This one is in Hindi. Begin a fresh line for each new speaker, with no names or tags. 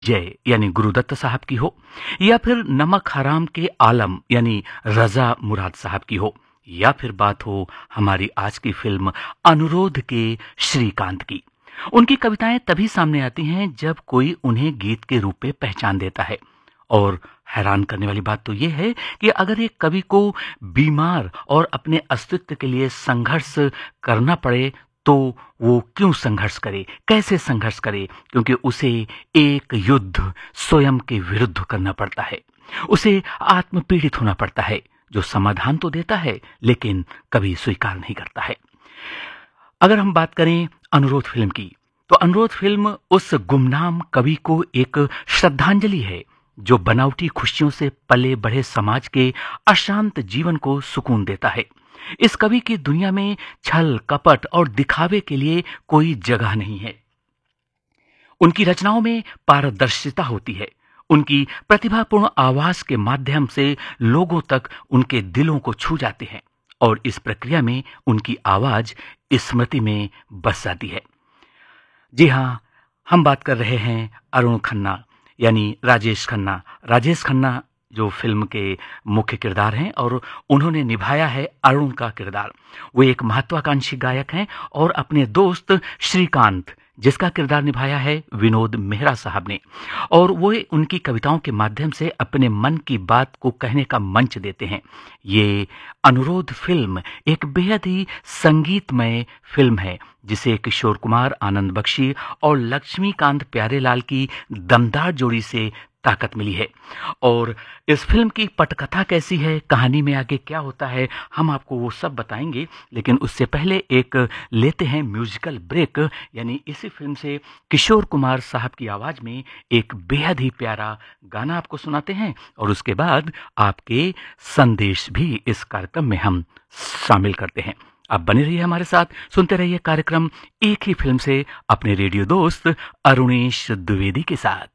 जय यानी गुरुदत्त साहब की हो, या फिर नमक हराम के आलम यानी रजा मुराद साहब की हो, या फिर बात हो हमारी आज की फिल्म अनुरोध के श्रीकांत की। उनकी कविताएं तभी सामने आती हैं जब कोई उन्हें गीत के रूप में पहचान देता है। और हैरान करने वाली बात तो यह है कि अगर एक कवि को बीमार और अपने अस्तित्व के लिए संघर्ष करना पड़े तो वो क्यों संघर्ष करे, कैसे संघर्ष करे? क्योंकि उसे एक युद्ध स्वयं के विरुद्ध करना पड़ता है, उसे आत्मपीड़ित होना पड़ता है, जो समाधान तो देता है लेकिन कभी स्वीकार नहीं करता है। अगर हम बात करें अनुरोध फिल्म की, तो अनुरोध फिल्म उस गुमनाम कवि को एक श्रद्धांजलि है जो बनावटी खुशियों से पले बढ़े समाज के अशांत जीवन को सुकून देता है। इस कवि की दुनिया में छल कपट और दिखावे के लिए कोई जगह नहीं है। उनकी रचनाओं में पारदर्शिता होती है। उनकी प्रतिभापूर्ण आवाज के माध्यम से लोगों तक उनके दिलों को छू जाते हैं और इस प्रक्रिया में उनकी आवाज स्मृति में बस जाती है। जी हाँ, हम बात कर रहे हैं अरुण खन्ना यानी राजेश खन्ना। राजेश खन्ना जो फिल्म के मुख्य किरदार हैं और उन्होंने निभाया है अरुण का किरदार। वो एक महत्वाकांक्षी गायक हैं और अपने दोस्त श्रीकांत जिसका किरदार निभाया है विनोद मेहरा साहब ने, और वो उनकी कविताओं के माध्यम से अपने मन की बात को कहने का मंच देते हैं। ये अनुरोध फिल्म एक बेहद ही संगीतमय फिल्म है जिसे किशोर कुमार, आनंद बख्शी और लक्ष्मीकांत प्यारेलाल की दमदार जोड़ी से ताकत मिली है। और इस फिल्म की पटकथा कैसी है, कहानी में आगे क्या होता है, हम आपको वो सब बताएंगे, लेकिन उससे पहले एक लेते हैं म्यूजिकल ब्रेक। यानी इसी फिल्म से किशोर कुमार साहब की आवाज में एक बेहद ही प्यारा गाना आपको सुनाते हैं और उसके बाद आपके संदेश भी इस कार्यक्रम में हम शामिल करते हैं। आप बने रहिए हमारे साथ, सुनते रहिए कार्यक्रम एक ही फिल्म से अपने रेडियो दोस्त अरुणेश द्विवेदी के साथ।